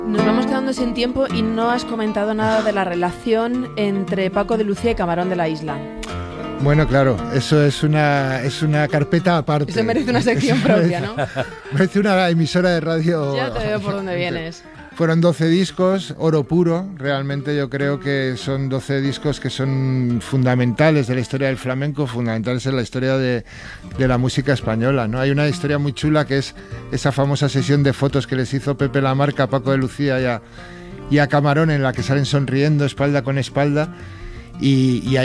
Nos vamos quedando sin tiempo y no has comentado nada de la relación entre Paco de Lucía y Camarón de la Isla. Bueno, claro, eso es una carpeta aparte. Eso merece una sección propia, ¿no? Merece una emisora de radio. Ya te veo por dónde vienes. Fueron 12 discos, oro puro. Realmente yo creo que son 12 discos que son fundamentales de la historia del flamenco, fundamentales en la historia de la música española, ¿no? Hay una historia muy chula que es esa famosa sesión de fotos que les hizo Pepe Lamarca a Paco de Lucía y a Camarón, en la que salen sonriendo espalda con espalda. Y